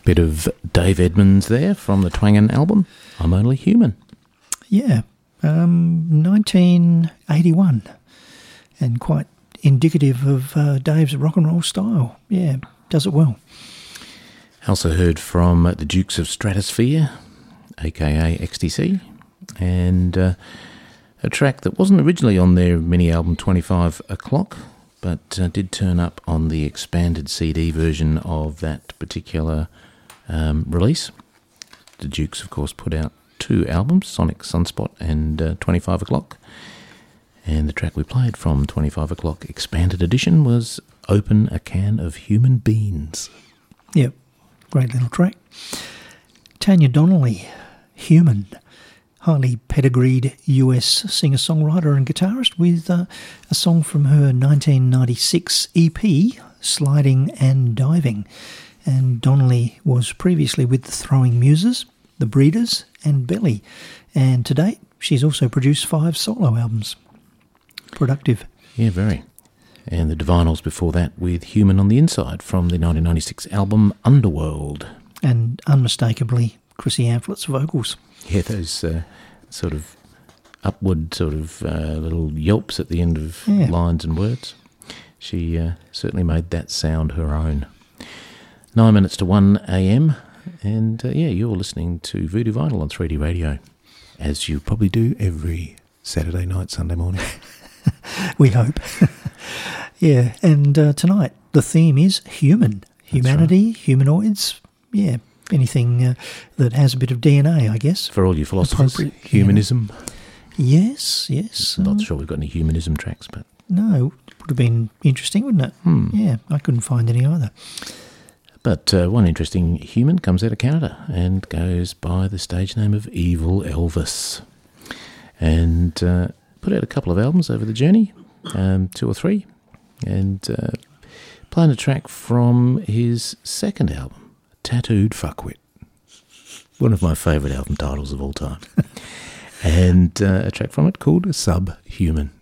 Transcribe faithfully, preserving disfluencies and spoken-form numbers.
Bit of Dave Edmunds there from the Twangin' album, I'm Only Human. Yeah, um, nineteen eighty-one, and quite indicative of uh, Dave's rock and roll style. Yeah, does it well. Also heard from the Dukes of Stratosphere, aka X T C, and uh, a track that wasn't originally on their mini-album twenty-five o'clock, but uh, did turn up on the expanded C D version of that particular um, release. The Dukes, of course, put out two albums, Sonic Sunspot and uh, twenty-five o'clock, and the track we played from twenty-five o'clock expanded edition was Open a Can of Human Beans. Yep, great little track. Tanya Donnelly, Human, highly pedigreed U S singer-songwriter and guitarist with uh, a song from her nineteen ninety-six E P, Sliding and Diving. And Donnelly was previously with the Throwing Muses, the Breeders and Belly. And to date, she's also produced five solo albums. Productive. Yeah, very. And the Divinals before that with Human on the Inside from the nineteen ninety-six album Underworld. And unmistakably, Chrissy Amplett's vocals. Yeah, those uh, sort of upward sort of uh, little yelps at the end of yeah. lines and words. She uh, certainly made that sound her own. Nine minutes to one a.m. And uh, yeah, you're listening to Voodoo Vinyl on three D Radio, as you probably do every Saturday night, Sunday morning. We hope. Yeah, and uh, tonight the theme is human. Humanity, right. Humanoids, yeah, anything uh, that has a bit of D N A, I guess. For all you philosophers, humanism. Yeah. Yes, yes. Not uh, sure we've got any humanism tracks, but... No, it would have been interesting, wouldn't it? Hmm. Yeah, I couldn't find any either. But uh, one interesting human comes out of Canada and goes by the stage name of Evil Elvis. And uh, put out a couple of albums over the journey, um, two or three, and uh, playing a track from his second album, Tattooed Fuckwit. One of my favourite album titles of all time. And uh, a track from it called Subhuman.